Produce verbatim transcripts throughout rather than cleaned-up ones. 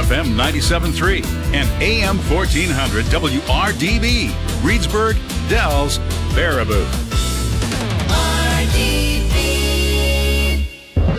F M ninety-seven point three and A M fourteen hundred W R D B. Reedsburg, Dells, Baraboo. R D B.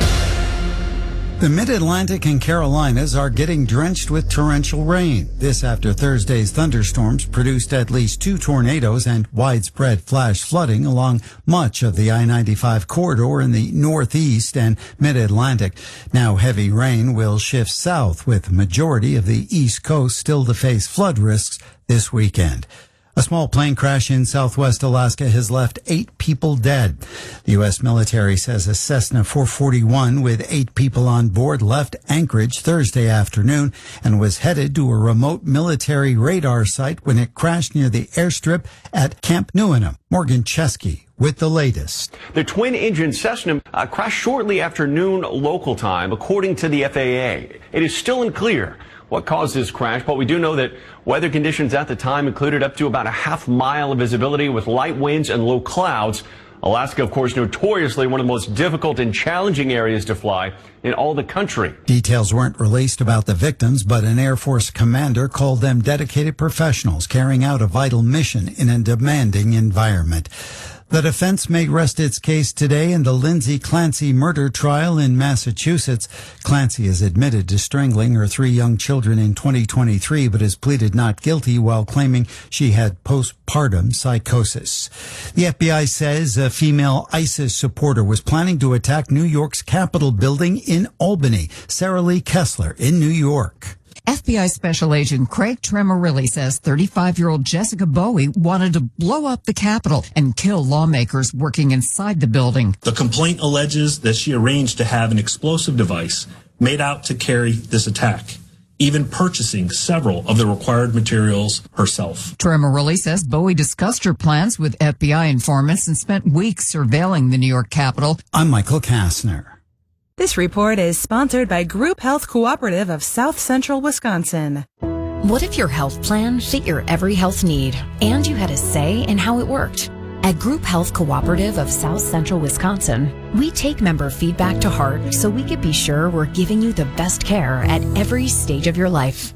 The Mid-Atlantic and Carolinas are getting drenched with torrential rain. This after Thursday's thunderstorms produced at least two tornadoes and widespread flash flooding along much of the I ninety-five corridor in the northeast and Mid-Atlantic. Now heavy rain will shift south, with the majority of the east coast still to face flood risks this weekend. A small plane crash in southwest Alaska has left eight people dead. The U S military says a Cessna four forty-one with eight people on board left Anchorage Thursday afternoon and was headed to a remote military radar site when it crashed near the airstrip at Camp Newenham. Morgan Chesky with the latest. The twin-engine Cessna uh, crashed shortly after noon local time, according to the F A A. It is still unclear what caused this crash, but we do know that weather conditions at the time included up to about a half mile of visibility with light winds and low clouds. Alaska, of course, notoriously one of the most difficult and challenging areas to fly in all the country. Details weren't released about the victims, but an Air Force commander called them dedicated professionals carrying out a vital mission in a demanding environment. The defense may rest its case today in the Lindsay Clancy murder trial in Massachusetts. Clancy has admitted to strangling her three young children in twenty twenty-three, but has pleaded not guilty while claiming she had postpartum psychosis. The F B I says a female ISIS supporter was planning to attack New York's Capitol building in Albany. Sarah Lee Kessler in New York. F B I Special Agent Craig Tremorilli says thirty-five-year-old Jessica Bowie wanted to blow up the Capitol and kill lawmakers working inside the building. The complaint alleges that she arranged to have an explosive device made out to carry this attack, even purchasing several of the required materials herself. Tremorilli says Bowie discussed her plans with F B I informants and spent weeks surveilling the New York Capitol. I'm Michael Kastner. This report is sponsored by Group Health Cooperative of South Central Wisconsin. What if your health plan fit your every health need and you had a say in how it worked? At Group Health Cooperative of South Central Wisconsin, we take member feedback to heart so we can be sure we're giving you the best care at every stage of your life.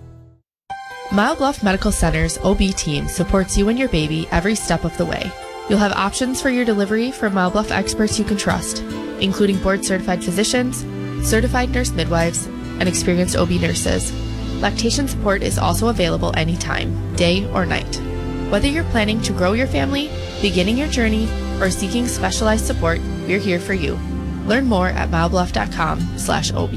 Mile Bluff Medical Center's O B team supports you and your baby every step of the way. You'll have options for your delivery from Mile Bluff experts you can trust, including board-certified physicians, certified nurse midwives, and experienced O B nurses. Lactation support is also available anytime, day or night. Whether you're planning to grow your family, beginning your journey, or seeking specialized support, we're here for you. Learn more at milebluff.com slash OB.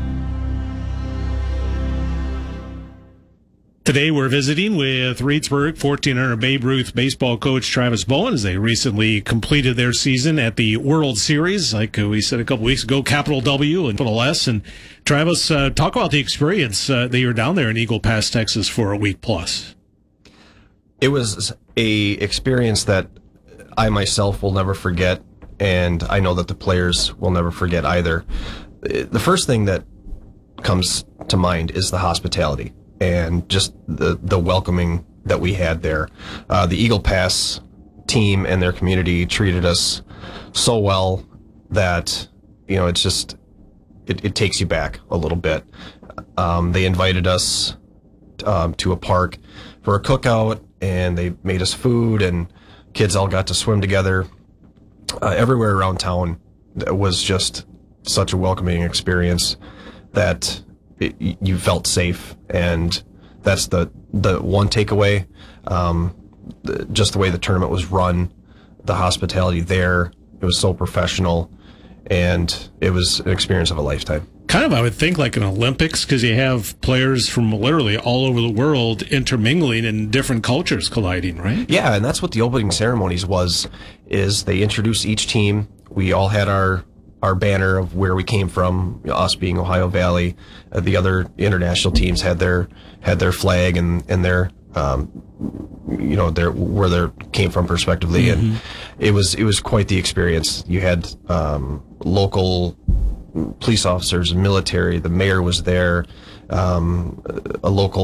Today we're visiting with Reedsburg fourteen hundred Babe Ruth baseball coach Travis Bowen as they recently completed their season at the World Series. Like we said a couple weeks ago, capital W and little S. And Travis, uh, talk about the experience uh, that you were down there in Eagle Pass, Texas for a week plus. It was a experience that I myself will never forget, and I know that the players will never forget either. The first thing that comes to mind is the hospitality and just the, the welcoming that we had there. Uh, the Eagle Pass team and their community treated us so well that, you know, it's just, it, it takes you back a little bit. Um, they invited us um, to a park for a cookout, and they made us food, and kids all got to swim together. Uh, everywhere around town was just such a welcoming experience that it, you felt safe, and that's the the one takeaway. Um, the, just the way the tournament was run, the hospitality there, it was so professional, and it was an experience of a lifetime. Kind of, I would think, like an Olympics, because you have players from literally all over the world intermingling and different cultures colliding, right? Yeah, and that's what the opening ceremonies was, is they introduced each team. We all had our our banner of where we came from, us being Ohio Valley. Uh, the other international teams had their had their flag and, and their um, you know, their where they came from respectively, mm-hmm. and it was it was quite the experience. You had um, local police officers and military. The mayor was there, um, a local